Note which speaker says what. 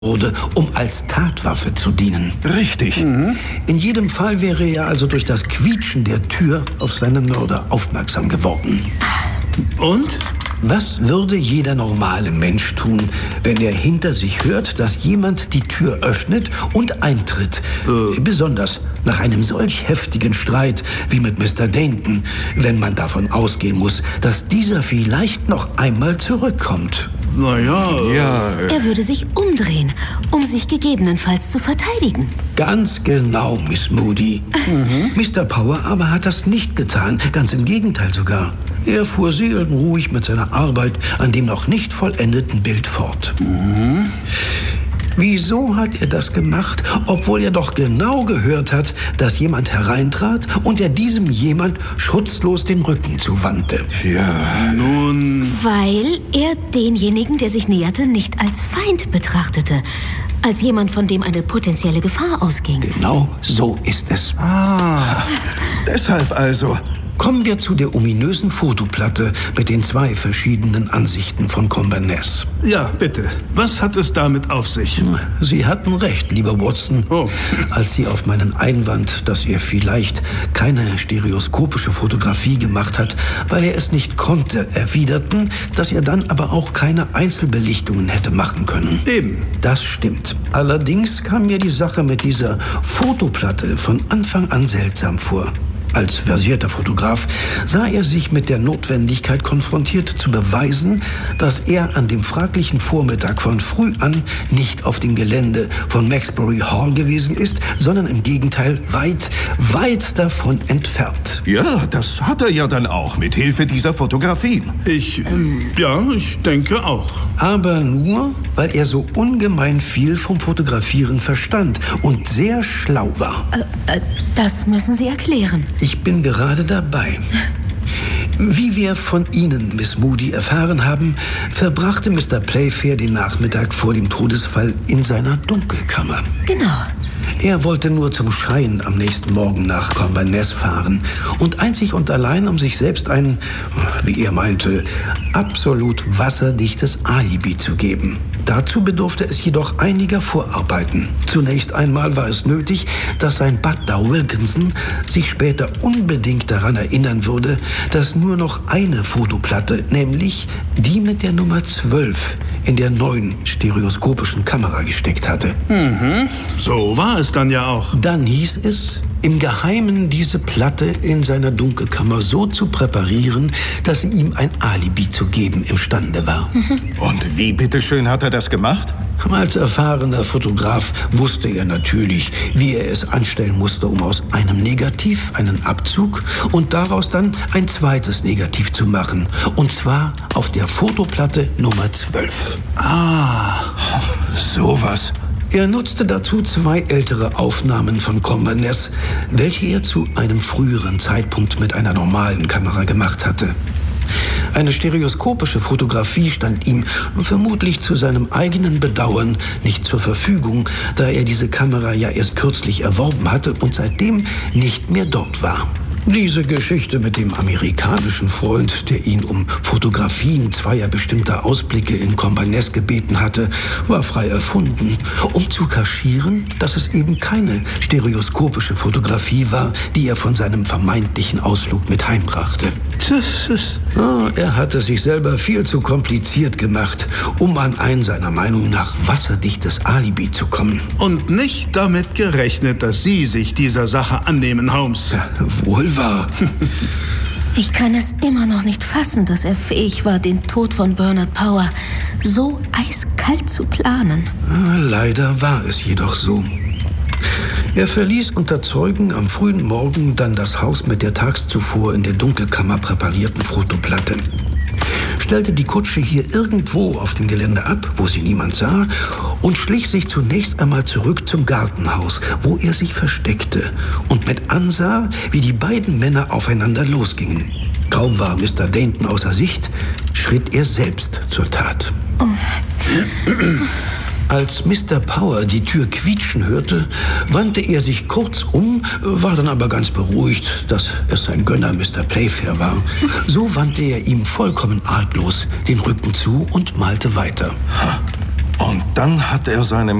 Speaker 1: wurde, um als Tatwaffe zu dienen.
Speaker 2: Richtig.
Speaker 1: In jedem Fall wäre er also durch das Quietschen der Tür auf seinen Mörder aufmerksam geworden.
Speaker 2: Und?
Speaker 1: Was würde jeder normale Mensch tun, wenn er hinter sich hört, dass jemand die Tür öffnet und eintritt? Besonders nach einem solch heftigen Streit wie mit Mr. Dainton, wenn man davon ausgehen muss, dass dieser vielleicht noch einmal zurückkommt.
Speaker 2: Ja.
Speaker 3: Er würde sich umdrehen, um sich gegebenenfalls zu verteidigen.
Speaker 1: Ganz genau, Miss Moody. Mr. Power aber hat das nicht getan, ganz im Gegenteil sogar. Er fuhr seelenruhig mit seiner Arbeit an dem noch nicht vollendeten Bild fort. Wieso hat er das gemacht, obwohl er doch genau gehört hat, dass jemand hereintrat und er diesem jemand schutzlos den Rücken zuwandte?
Speaker 2: Ja, nun...
Speaker 3: Weil er denjenigen, der sich näherte, nicht als Feind betrachtete. Als jemand, von dem eine potenzielle Gefahr ausging.
Speaker 1: Genau so ist es.
Speaker 2: Deshalb also.
Speaker 1: Kommen wir zu der ominösen Fotoplatte mit den 2 verschiedenen Ansichten von Comber Ness.
Speaker 2: Ja, bitte. Was hat es damit auf sich?
Speaker 1: Sie hatten recht, lieber Watson, als Sie auf meinen Einwand, dass er vielleicht keine stereoskopische Fotografie gemacht hat, weil er es nicht konnte, erwiderten, dass er dann aber auch keine Einzelbelichtungen hätte machen können.
Speaker 2: Eben.
Speaker 1: Das stimmt. Allerdings kam mir die Sache mit dieser Fotoplatte von Anfang an seltsam vor. Als versierter Fotograf sah er sich mit der Notwendigkeit konfrontiert, zu beweisen, dass er an dem fraglichen Vormittag von früh an nicht auf dem Gelände von Maxbury Hall gewesen ist, sondern im Gegenteil weit, weit davon entfernt.
Speaker 2: Ja, das hat er ja dann auch, mit Hilfe dieser Fotografien. Ich denke auch.
Speaker 1: Aber nur, weil er so ungemein viel vom Fotografieren verstand und sehr schlau war.
Speaker 3: Das müssen Sie erklären.
Speaker 1: Ich bin gerade dabei. Wie wir von Ihnen, Miss Moody, erfahren haben, verbrachte Mr. Playfair den Nachmittag vor dem Todesfall in seiner Dunkelkammer.
Speaker 3: Genau.
Speaker 1: Er wollte nur zum Schein am nächsten Morgen nach Comber Ness fahren und einzig und allein, um sich selbst ein, wie er meinte, absolut wasserdichtes Alibi zu geben. Dazu bedurfte es jedoch einiger Vorarbeiten. Zunächst einmal war es nötig, dass sein Butler Wilkinson sich später unbedingt daran erinnern würde, dass nur noch eine Fotoplatte, nämlich die mit der Nummer 12, in der neuen stereoskopischen Kamera gesteckt hatte.
Speaker 2: So war es dann ja auch.
Speaker 1: Dann hieß es, im Geheimen diese Platte in seiner Dunkelkammer so zu präparieren, dass sie ihm ein Alibi zu geben imstande war.
Speaker 2: Und wie bitteschön hat er das gemacht?
Speaker 1: Als erfahrener Fotograf wusste er natürlich, wie er es anstellen musste, um aus einem Negativ einen Abzug und daraus dann ein zweites Negativ zu machen. Und zwar auf der Fotoplatte Nummer 12.
Speaker 2: Sowas.
Speaker 1: Er nutzte dazu 2 ältere Aufnahmen von Comber Ness, welche er zu einem früheren Zeitpunkt mit einer normalen Kamera gemacht hatte. Eine stereoskopische Fotografie stand ihm vermutlich zu seinem eigenen Bedauern nicht zur Verfügung, da er diese Kamera ja erst kürzlich erworben hatte und seitdem nicht mehr dort war. Diese Geschichte mit dem amerikanischen Freund, der ihn um Fotografien 2 bestimmter Ausblicke in Comber Ness gebeten hatte, war frei erfunden, um zu kaschieren, dass es eben keine stereoskopische Fotografie war, die er von seinem vermeintlichen Ausflug mit heimbrachte. Er hatte sich selber viel zu kompliziert gemacht, um an ein seiner Meinung nach wasserdichtes Alibi zu kommen.
Speaker 2: Und nicht damit gerechnet, dass Sie sich dieser Sache annehmen, Holmes.
Speaker 1: Wohl wahr.
Speaker 3: Ich kann es immer noch nicht fassen, dass er fähig war, den Tod von Bernard Power so eiskalt zu planen.
Speaker 1: Leider war es jedoch so. Er verließ unter Zeugen am frühen Morgen dann das Haus mit der tags zuvor in der Dunkelkammer präparierten Fotoplatte, stellte die Kutsche hier irgendwo auf dem Gelände ab, wo sie niemand sah, und schlich sich zunächst einmal zurück zum Gartenhaus, wo er sich versteckte und mit ansah, wie die beiden Männer aufeinander losgingen. Kaum war Mr. Dainton außer Sicht, schritt er selbst zur Tat. Als Mr. Power die Tür quietschen hörte, wandte er sich kurz um, war dann aber ganz beruhigt, dass es sein Gönner Mr. Playfair war. So wandte er ihm vollkommen arglos den Rücken zu und malte weiter.
Speaker 2: Und dann hat er seinem